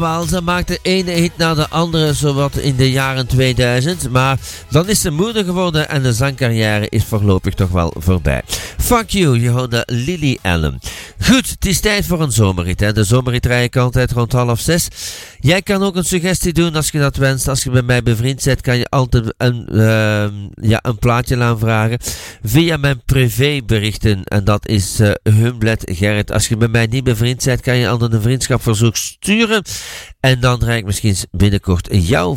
Wel, ze maakte ene hit na de andere, zowat in de jaren 2000. Maar dan is ze moeder geworden en de zangcarrière is voorlopig toch wel voorbij. Fuck You, je hoorde Lily Allen. Goed, het is tijd voor een zomerhit. Hè. De zomerhit rij ik altijd rond 5:30. Jij kan ook een suggestie doen als je dat wenst. Als je bij mij bevriend bent, kan je altijd een plaatje aanvragen via mijn privéberichten. En dat is Humblet Gerrit. Als je bij mij niet bevriend bent, kan je altijd een vriendschapverzoek sturen. En dan draai ik misschien binnenkort jouw